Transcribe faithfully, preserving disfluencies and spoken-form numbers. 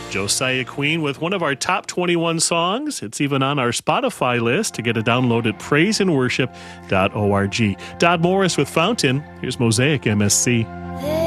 Josiah Queen with one of our top twenty-one songs. It's even on our Spotify list. To get it downloaded, praise and worship dot org. Dodd Morris with Fountain. Here's Mosaic M S C.